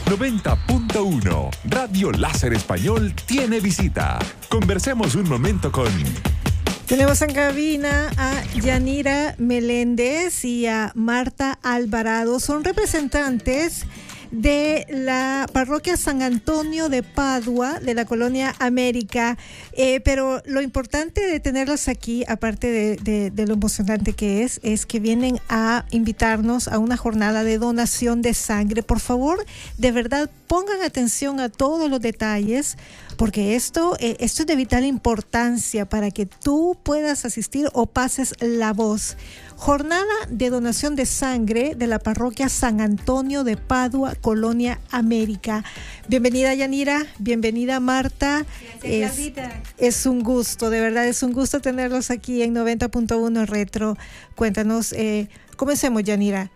90.1 Radio Láser Español tiene visita. Conversemos un momento con... Tenemos en cabina a Yanira Meléndez y a Marta Alvarado. Son representantes de la parroquia San Antonio de Padua, de la Colonia América. Pero lo importante de tenerlos aquí, aparte de lo emocionante que es que vienen a invitarnos a una jornada de donación de sangre. Por favor, de verdad, pongan atención a todos los detalles, porque esto es de vital importancia para que tú puedas asistir o pases la voz. Jornada de donación de sangre de la parroquia San Antonio de Padua, Colonia América. Bienvenida, Yanira, bienvenida, Marta. Es un gusto, de verdad, es un gusto tenerlos aquí en 90.1 Retro. Cuéntanos, comencemos, Yanira.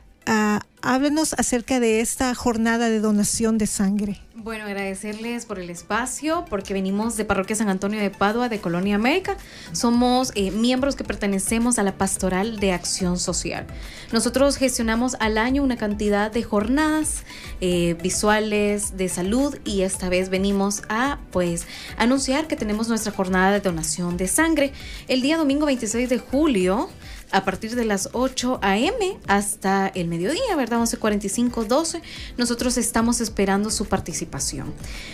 Háblenos acerca de esta jornada de donación de sangre. Bueno, agradecerles por el espacio, porque venimos de Parroquia San Antonio de Padua, de Colonia América. Somos miembros que pertenecemos a la Pastoral de Acción Social. Nosotros gestionamos al año una cantidad de jornadas visuales de salud, y esta vez venimos a anunciar que tenemos nuestra jornada de donación de sangre el día domingo 26 de julio, a partir de las 8 a.m. hasta el mediodía, ¿verdad? 11:45, 12. Nosotros estamos esperando su participación.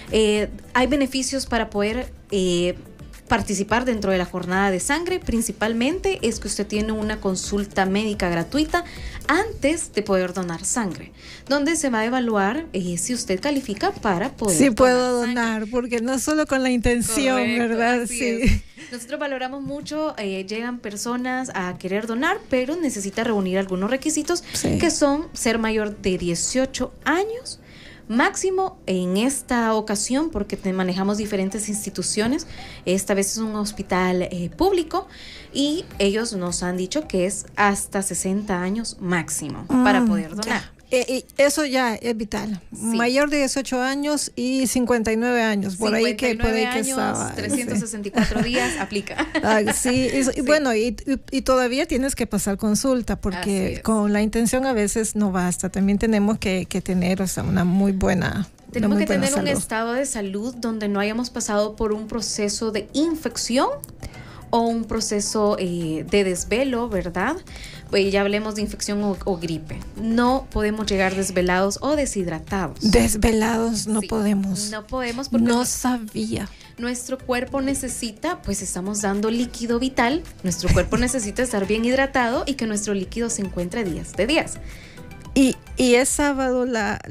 Hay beneficios para poder participar dentro de la jornada de sangre. Principalmente es que usted tiene una consulta médica gratuita antes de poder donar sangre, donde se va a evaluar si usted califica para poder sí, puedo donar, porque no solo con la intención, correcto, ¿verdad? Sí. Nosotros valoramos mucho, llegan personas a querer donar, pero necesita reunir algunos requisitos, sí, que son ser mayor de 18 años, máximo en esta ocasión, porque manejamos diferentes instituciones. Esta vez es un hospital público, y ellos nos han dicho que es hasta 60 años máximo para poder donar. Eso ya es vital. Sí. Mayor de 18 años y 59 años. Por ahí que puede que estaba. 364 días aplica. Sí, sí. Bueno, y todavía tienes que pasar consulta, porque con la intención a veces no basta. También tenemos que tener, una muy buena... Tenemos que tener un estado de salud donde no hayamos pasado por un proceso de infección o un proceso de desvelo, ¿verdad? Pues ya hablemos de infección o gripe. No podemos llegar desvelados o deshidratados. Desvelados no podemos. No podemos porque no sabía. Nuestro cuerpo necesita, estamos dando líquido vital. Nuestro cuerpo necesita estar bien hidratado y que nuestro líquido se encuentre días de días. Y es sábado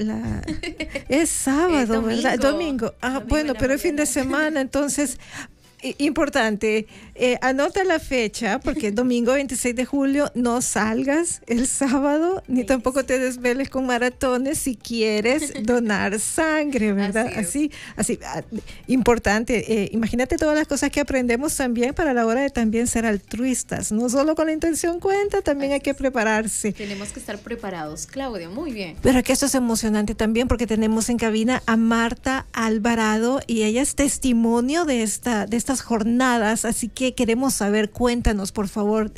es sábado, domingo, ¿verdad? Domingo. Bueno, pero es fin de semana, entonces... Importante, anota la fecha, porque domingo 26 de julio no salgas el sábado, ni tampoco te desveles con maratones si quieres donar sangre, ¿verdad? Así, importante. Imagínate todas las cosas que aprendemos también para la hora de también ser altruistas. No solo con la intención cuenta, también hay que prepararse. Tenemos que estar preparados, Claudia, muy bien. Pero que esto es emocionante también, porque tenemos en cabina a Marta Alvarado, y ella es testimonio de estas jornadas, así que queremos saber, cuéntanos por favor,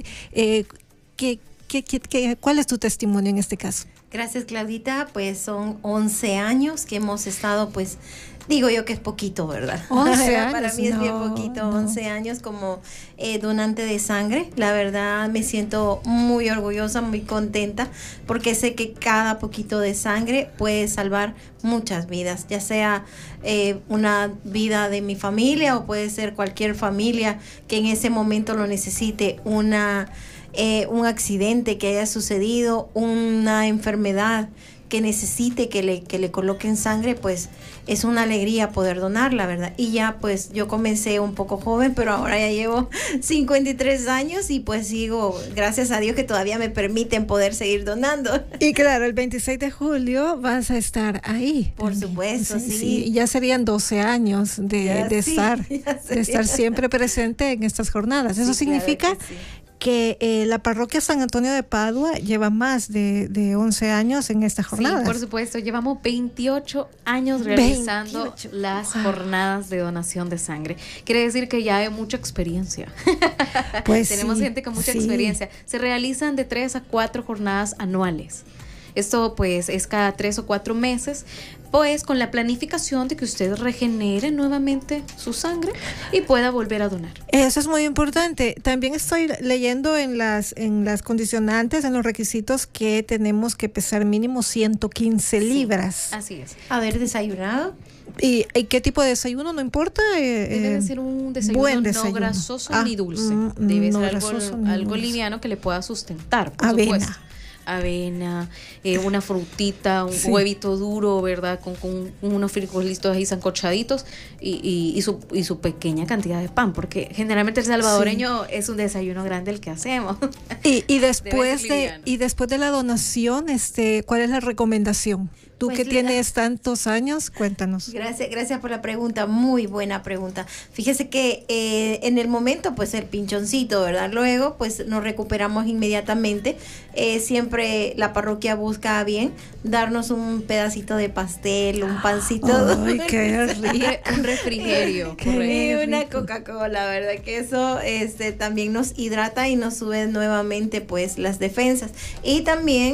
¿cuál es tu testimonio en este caso? Gracias, Claudita. Pues son 11 años que hemos estado, digo yo que es poquito, ¿verdad? 11 años. Para mí es bien poquito, 11 años como donante de sangre. La verdad me siento muy orgullosa, muy contenta, porque sé que cada poquito de sangre puede salvar muchas vidas, ya sea una vida de mi familia, o puede ser cualquier familia que en ese momento lo necesite, un accidente que haya sucedido, una enfermedad que necesite que le coloquen sangre, es una alegría poder donarla, ¿verdad? Y ya yo comencé un poco joven, pero ahora ya llevo 53 años y sigo, gracias a Dios que todavía me permiten poder seguir donando. Y claro, el 26 de julio vas a estar ahí. Por supuesto, sí. Sí. Ya serían 12 años de estar siempre presente en estas jornadas. Eso significa que la parroquia San Antonio de Padua lleva más de 11 años en esta jornada. Sí, por supuesto, llevamos 28 años realizando las jornadas de donación de sangre. Quiere decir que ya hay mucha experiencia. Tenemos gente con mucha experiencia. Se realizan de 3 a 4 jornadas anuales. Esto es cada 3 o 4 meses. pues con la planificación de que usted regenere nuevamente su sangre y pueda volver a donar. Eso es muy importante. También estoy leyendo en las condicionantes, en los requisitos, que tenemos que pesar mínimo 115 libras. Así es. Haber desayunado. ¿Y qué tipo de desayuno? No importa. Debe de ser un desayuno, buen no grasoso ni dulce. Debe ser algo liviano que le pueda sustentar, por supuesto. Avena, una frutita, un huevito duro, ¿verdad? Con unos frijolitos ahí sancochaditos y su pequeña cantidad de pan, porque generalmente el salvadoreño es un desayuno grande el que hacemos. Y después de la donación, ¿cuál es la recomendación? Tú pues que tienes tantos años, cuéntanos. Gracias por la pregunta, muy buena pregunta. Fíjese que en el momento, pues el pinchoncito, ¿verdad? Luego, pues nos recuperamos inmediatamente. Siempre la parroquia busca bien darnos un pedacito de pastel, un pancito. ¡Ay, qué rico! Un refrigerio. Y una Coca-Cola, ¿verdad? Que eso también nos hidrata y nos sube nuevamente, pues, las defensas. Y también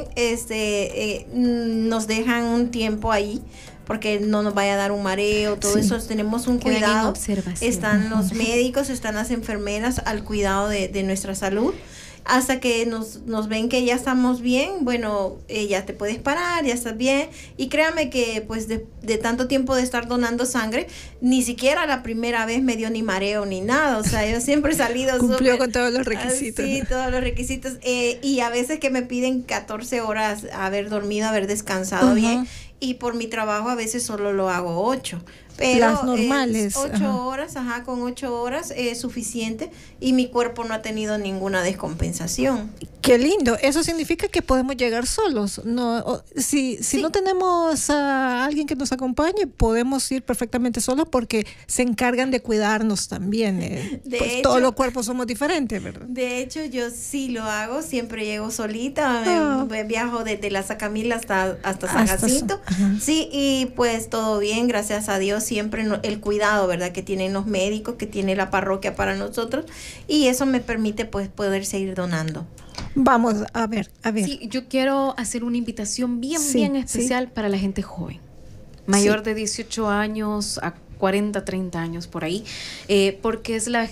nos dejan un tiempo ahí porque no nos vaya a dar un mareo, todo eso, tenemos un cuidado. Están los médicos, están las enfermeras al cuidado de nuestra salud. Hasta que nos ven que ya estamos bien, bueno, ya te puedes parar, ya estás bien. Y créame que pues de tanto tiempo de estar donando sangre, ni siquiera la primera vez me dio ni mareo ni nada. O sea, yo siempre he salido Cumplió con todos los requisitos. Sí, todos los requisitos. Y a veces que me piden 14 horas haber dormido, haber descansado bien. Y por mi trabajo a veces solo lo hago 8. Pero las normales. 8 horas, con 8 horas es suficiente y mi cuerpo no ha tenido ninguna descompensación. Qué lindo. Eso significa que podemos llegar solos. No, si no tenemos a alguien que nos acompañe, podemos ir perfectamente solos porque se encargan de cuidarnos también. Pues hecho, todos los cuerpos somos diferentes, ¿verdad? De hecho, yo sí lo hago. Siempre llego solita. Viajo desde la Sacamila hasta San Jacinto. Sí, y pues todo bien, gracias a Dios. Siempre el cuidado, ¿verdad? Que tienen los médicos, que tiene la parroquia para nosotros, y eso me permite pues poder seguir donando. Vamos a ver. Sí, yo quiero hacer una invitación bien especial para la gente joven, mayor de 18 años a 40, 30 años por ahí, porque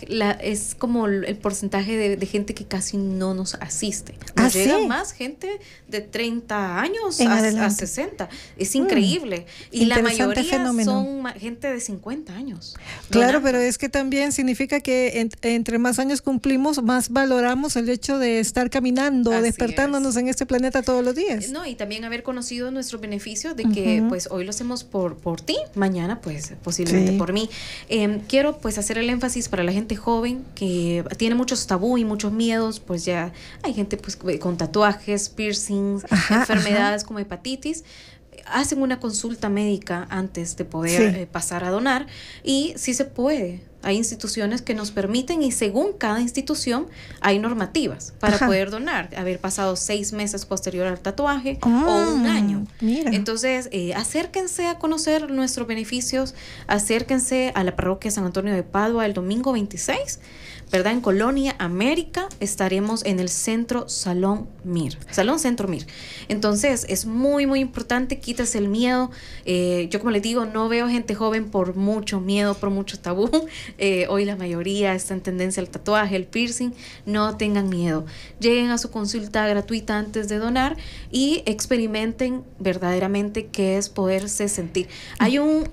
es como el porcentaje de gente que casi no nos asiste. Nos llega más gente de 30 años a 60. Es increíble. Y la mayoría son gente de 50 años. Claro, pero es que también significa que entre más años cumplimos, más valoramos el hecho de estar caminando, despertándonos en este planeta todos los días. No, y también haber conocido nuestros beneficios de que pues hoy lo hacemos por ti, mañana pues posiblemente por mí. Quiero pues hacer el énfasis para la gente joven que tiene muchos tabú y muchos miedos, pues ya hay gente pues con tatuajes, piercings, enfermedades como hepatitis. Hacen una consulta médica antes de poder pasar a donar, y sí se puede. Hay instituciones que nos permiten, y según cada institución hay normativas para poder donar. Haber pasado 6 meses posterior al tatuaje o un año. Mira. Entonces, acérquense a conocer nuestros beneficios, acérquense a la parroquia San Antonio de Padua el domingo 26, ¿verdad? En Colonia América estaremos en el Centro Salón Centro Mir. Entonces, es muy, muy importante, quítase el miedo. Yo, como les digo, no veo gente joven por mucho miedo, por mucho tabú. Hoy la mayoría está en tendencia al tatuaje, el piercing. No tengan miedo. Lleguen a su consulta gratuita antes de donar y experimenten verdaderamente qué es poderse sentir. Hay un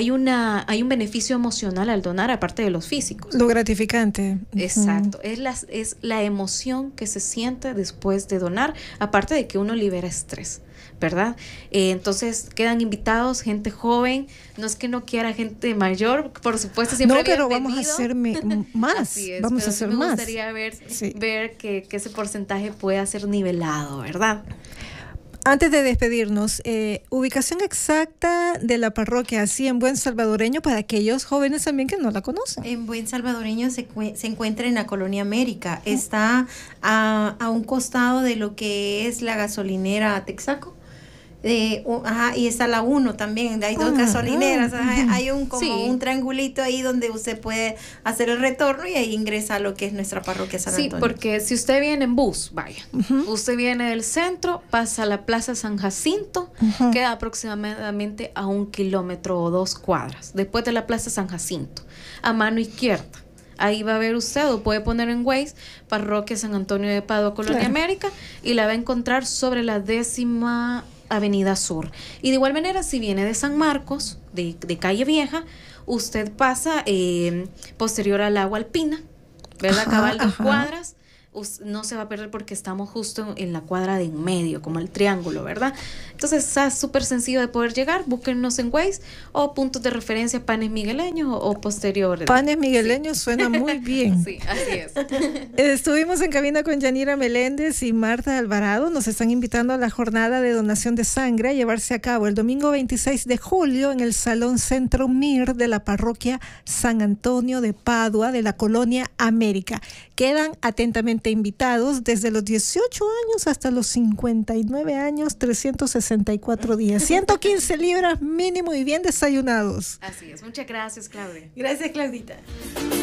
beneficio emocional al donar, aparte de los físicos. Lo gratificante. Exacto. Es la emoción que se siente después de donar, aparte de que uno libera estrés, ¿verdad? Entonces quedan invitados, gente joven. No es que no quiera gente mayor, por supuesto, siempre pero vamos a hacer más. Así es, vamos a hacer me más. gustaría ver que ese porcentaje pueda ser nivelado, ¿verdad? Antes de despedirnos, ubicación exacta de la parroquia, así en buen salvadoreño, para aquellos jóvenes también que no la conocen. En buen salvadoreño se encuentra en la Colonia América. Está a un costado de lo que es la gasolinera Texaco. y está la 1 también, hay dos gasolineras, hay un triangulito ahí donde usted puede hacer el retorno y ahí ingresa a lo que es nuestra parroquia San Antonio. Sí, porque si usted viene en bus, vaya, usted viene del centro, pasa a la Plaza San Jacinto, queda aproximadamente a 1 kilómetro o 2 cuadras, después de la Plaza San Jacinto, a mano izquierda. Ahí va a ver usted, o puede poner en Waze, Parroquia San Antonio de Padua, Colonia América, y la va a encontrar sobre la 10ª Avenida Sur. Y de igual manera, si viene de San Marcos, de Calle Vieja, usted pasa posterior al Agua Alpina, ¿verdad? Cabal 2 cuadras. No se va a perder porque estamos justo en la cuadra de en medio, como el triángulo, ¿verdad? Entonces está súper sencillo de poder llegar. Búsquennos en Waze o puntos de referencia Panes Migueleños o posteriores. Panes Migueleños suena muy bien. Sí, así es. Estuvimos en cabina con Yanira Meléndez y Marta Alvarado. Nos están invitando a la jornada de donación de sangre a llevarse a cabo el domingo 26 de julio en el Salón Centro Mir de la Parroquia San Antonio de Padua de la Colonia América. Quedan atentamente invitados desde los 18 años hasta los 59 años, 364 días, 115 libras mínimo y bien desayunados. Así es. Muchas gracias, Claudia. Gracias, Claudita.